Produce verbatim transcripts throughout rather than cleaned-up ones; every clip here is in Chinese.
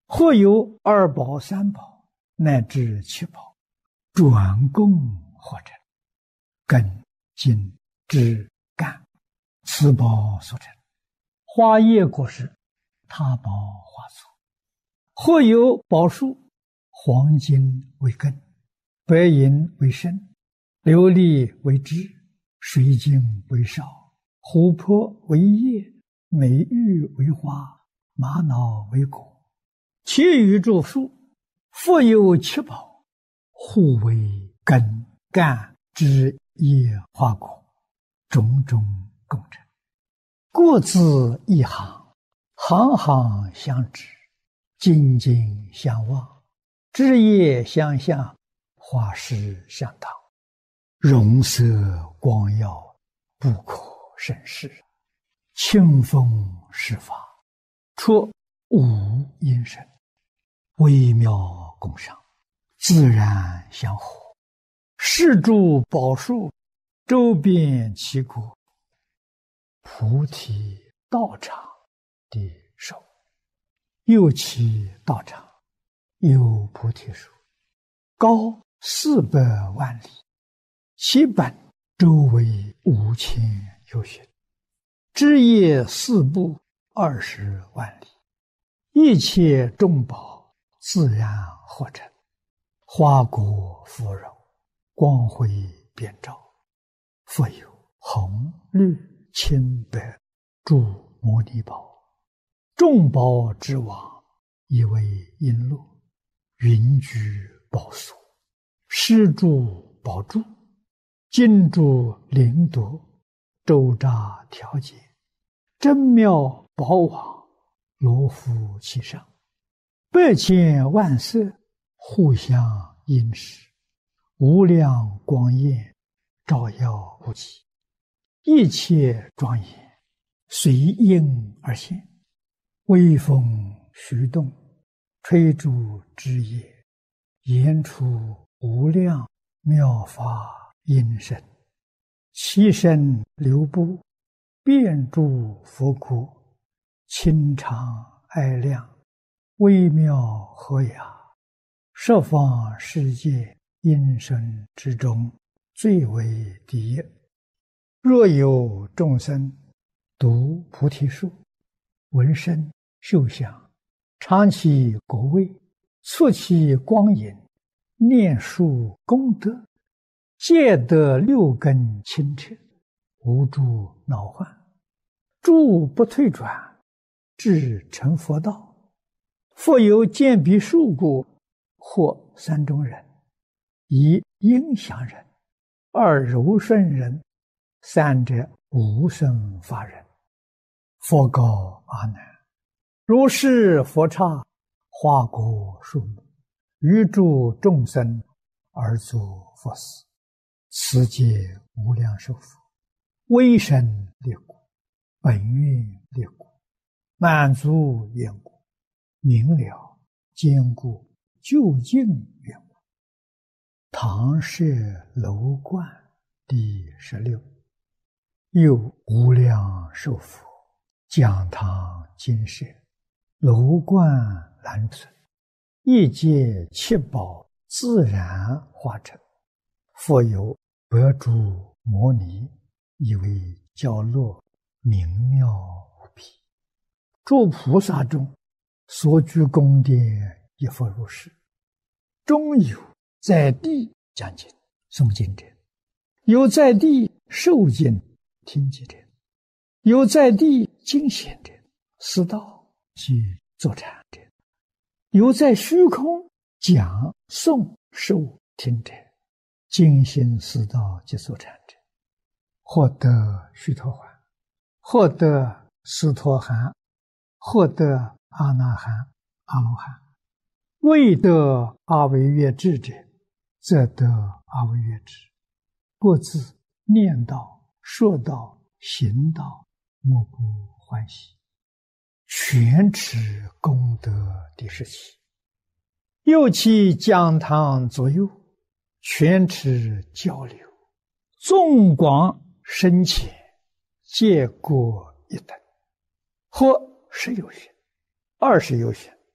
或有二宝、三宝乃至七宝，转供或成，根、茎、枝、干，此宝所成。花叶果实，他宝花簇。或有宝树，黄金为根，白银为身，琉璃为枝，水晶为梢，琥珀为叶，美玉为花，玛瑙为果。其余诸树，复有七宝，互为根、干、枝、叶、花、果，种种共成。各自一行，行行相指，茎茎相望，枝叶相向，花实相当，容色光耀，不可胜视。清风施法，出无因声，微妙共赏，自然相合。是诸宝树，周遍其国，菩提道场的手，右其道场有菩提树，高四百万里，其本周围五千由旬，枝叶四部二十万里，一切众宝自然合成，花果芙蓉，光辉遍照，复有红、绿、青、白诸摩尼宝，众宝之王，以为璎珞，云居宝所，施诸宝柱，金珠灵夺，周匝调节，真妙宝网，罗浮其上，百千万色，互相映饰，无量光焰，照耀无极，一切庄严，随应而现，微风徐动，吹逐枝叶，言出无量妙法音声，其声流布，遍诸佛国，清长哀亮，微妙和雅，十方世界音声之中，最为第一。若有众生读菩提树，闻声嗅香，尝其果味，触其光影，念树功德，皆得六根清澈，无诸恼患，诸不退转，至成佛道。复有见彼树故，或三种人：一应祥人，二柔顺人，三者无生法人。佛告阿难：如是佛刹，花果树木，于诸众生而作佛事，此皆无量寿佛，威神力故，本愿力故，满足缘故，明了坚固究竟缘故。唐舍楼观第十六。又无量寿佛，讲堂金舍，楼观栏存，一界七宝自然化成，复有百诸摩尼，以为教乐，明妙无比。诸菩萨中，所居宫殿亦复如是。中有在地讲经诵经者，有在地受经听经者，有在地经显者，思道及坐禅者，有在虚空讲诵受听者，精心思道及坐禅者，获得须陀洹，获得斯陀含，获得阿那含、阿罗汉。未得阿惟越致者，则得阿惟越致。各自念道、说道、行道，莫不欢喜，全持功德第十七。又其讲堂左右，全持交流，纵广深浅，皆各一等，或十有旬、二十有旬、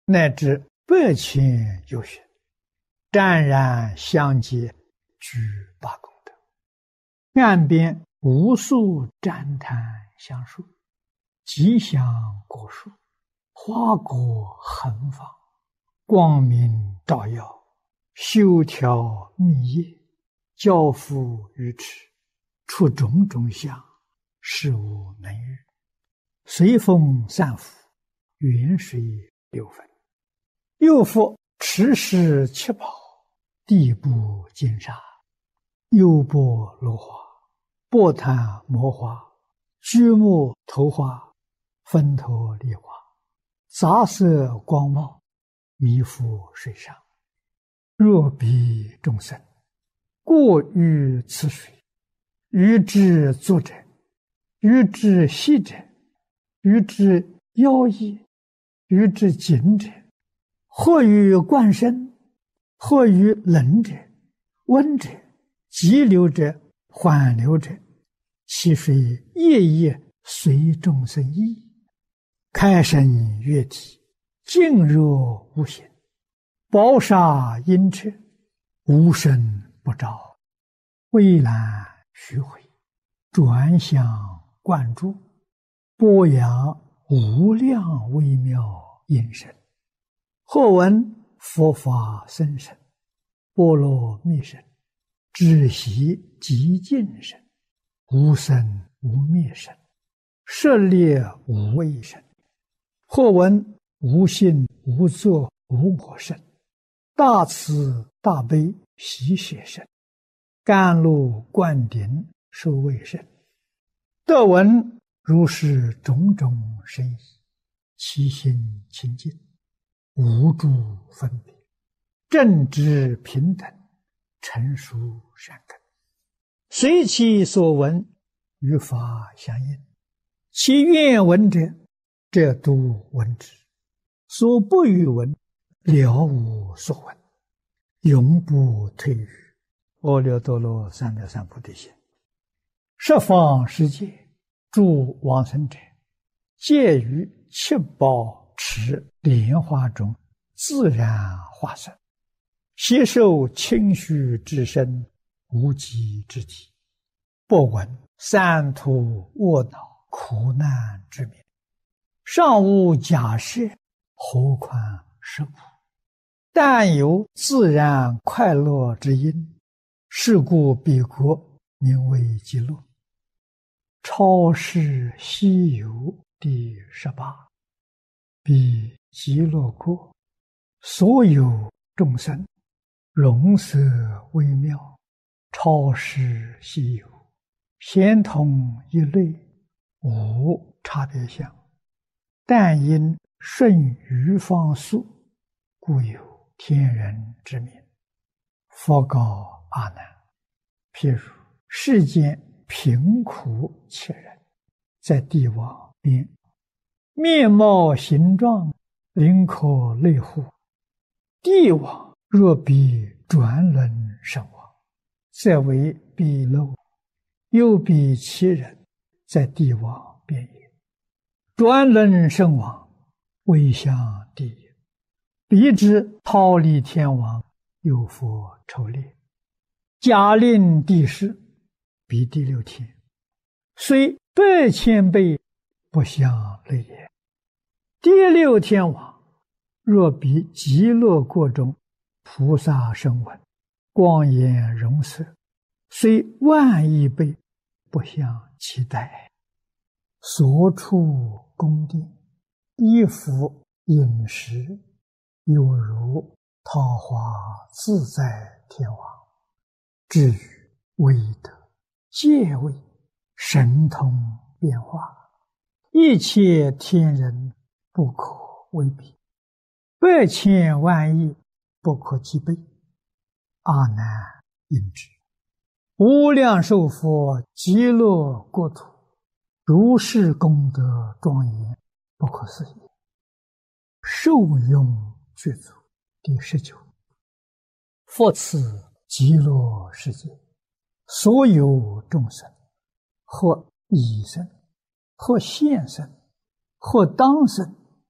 乃至百千有寻，湛然相接，具八功德。岸边无数赞叹相述，吉祥果树，花果横放，光明照耀，修条密叶，交付于池，出种种相，事无能喻。随风散伏，远水流分。又复池石七宝，地部金沙，优波罗花，波檀摩花，居木头花，分头梨花，杂色光茂，弥覆水上。若彼众生过于此水，于之作者，于之息者，于之妖异，于之景者，或于灌身，或于冷者，温者，急流者，缓流者，其水夜夜随众生意，开生月体，静若无形，宝沙阴彻，无声不照，蔚蓝虚回，转向灌注，波扬无量微妙音声。或闻佛法深深，波罗蜜声，止息极静声，无生无灭声，舍猎无畏声。或闻无性无作无我声，大慈大悲喜舍声，甘露灌顶受卫声。得闻如是种种声意，其心清净，无诸分别，正直平等，成熟善根，随其所闻，与法相应。其愿闻者，则度闻之；所不欲闻，了无所闻，永不退于阿耨多罗三藐三菩提心。十方世界诸往生者，皆于七宝池莲花中自然化身，携受清虚之身，无极之体，不闻三途卧恼苦难之名，尚无假设，何况是苦？但有自然快乐之因，是故彼国名为极乐。超世西游第十八。彼极乐国，所有众生，容色微妙，超世西游，咸同一类，无差别相。但因顺于方速，故有天人之名。佛告阿难：譬如世间贫苦切人，在地网边，面貌形状，灵可类乎？地网若比转轮身亡，则为彼漏；又比其人，在地网边也。转轮身亡，未向地也。彼之逃离天网，有佛抽猎，假令地势，彼第六天，虽百千倍，不相类也。第六天网，若比极乐国中菩萨声闻，光颜容色，虽万亿倍，不相期待。所处宫殿，衣服饮食，有如桃花自在天王。至于威德、戒位、神通变化，一切天人不可为比，百千万亿不可计备。阿难应知，无量寿佛极乐国土，如是功德庄严，不可思议。受用具足第十九。复此极乐世界，所有众生，或已生，或现生，或当生，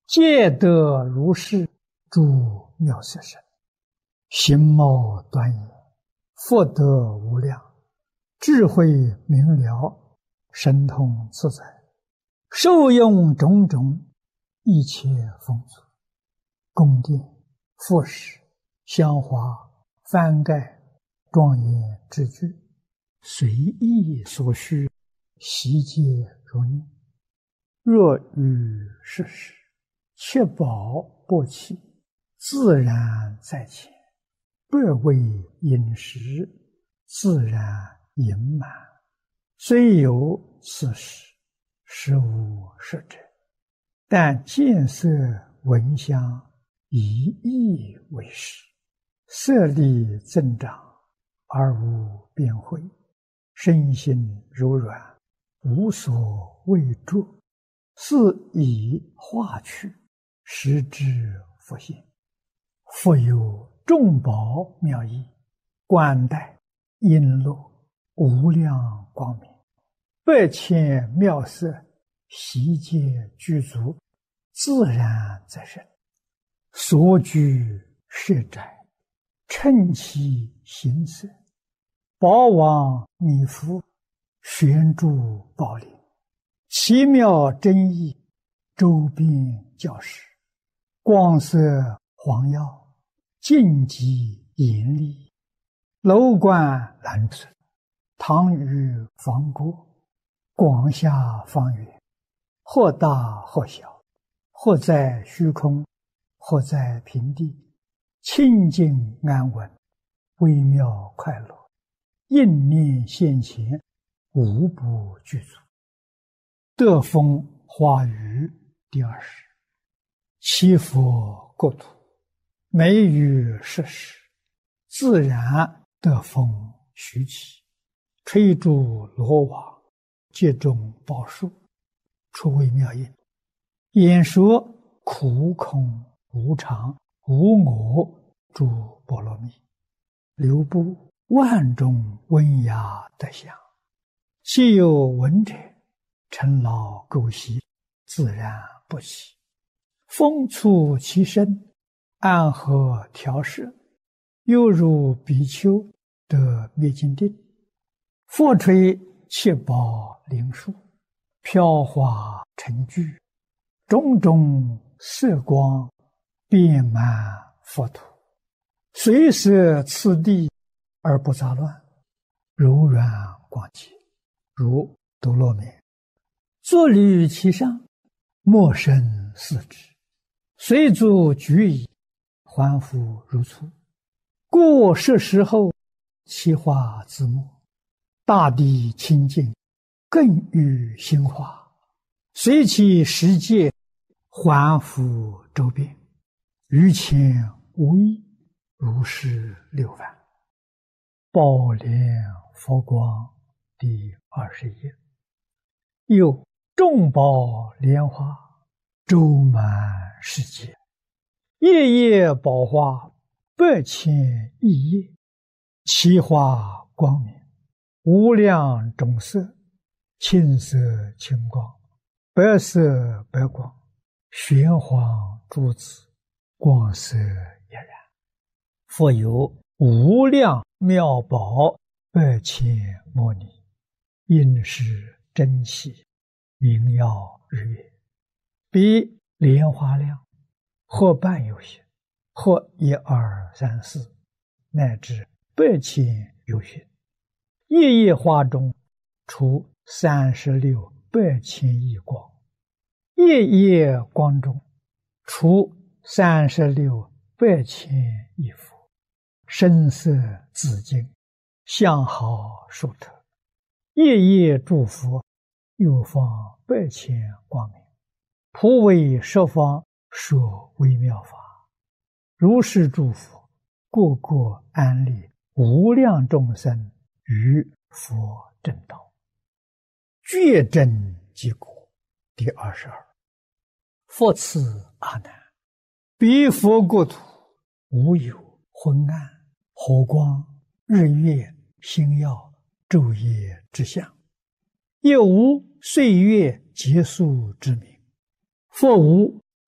皆得如是诸妙色身，形貌端严，福德无量，智慧明了，神通自在，受用种种一切丰足，宫殿、复饰、香花、幡盖、庄严之具，随意所需，悉皆如念。若遇世事，确保不弃，自然在前，不为饮食，自然盈满。虽有此事，实无实者，但见色闻香，以意为实，色力增长，而无变慧，身心柔软，无所畏著，是以化去，实之复现。复有众宝妙义，冠带璎珞，无量光明，百千妙色，悉皆具足，自然在身。所居舍宅，称其形色，宝王弥覆，悬柱宝林，奇妙真义，周边教室，光色黄耀，净极严厉，楼观蓝色，堂宇方过，广厦方圆，或大或小，或在虚空，或在平地，清净安稳，微妙快乐，应念现前，无不具足。得风花雨第二十。七佛国土，每于世时，自然得风徐起，吹诸罗网，皆中宝树，出微妙音，演说苦空无常无我诸波罗蜜，流布万种温雅德相，既有闻者，尘劳垢习，自然不起。风促其身，安和调摄，犹如比丘得灭尽定。复吹七宝灵树，飘华成聚，种种色光，遍满佛土，随摄次第而不杂乱，柔软广洁，如多罗面。坐履其上，莫生四肢，随足举矣，还复如初。过世时后，其化自没，大地清净，更与心化，随其世界，还复周遍，于前无异，如是六番。宝莲佛光第二十页。有众宝莲花，周满世界，夜夜宝花，百千亿叶，其花光明，无量种色，青色青光，白色白光，玄黄珠子，光色俨然。复有无量妙宝，百千摩尼，应是珍稀，明耀日月，比莲花量，或半有限，或一二三四，乃至百千有限。夜夜花中，出三十六百千亿光；夜夜光中，出三十六百千亿佛。声色自净，相好殊特。夜夜诸佛，又放百千光明，普为十方说微妙法。如是诸佛，个个安立无量众生于佛正道，觉真即果。第二十二。复次阿难，彼佛国土，无有昏暗、火光、日月、星耀、昼夜之相，也无岁月结束之名，复无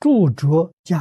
著着加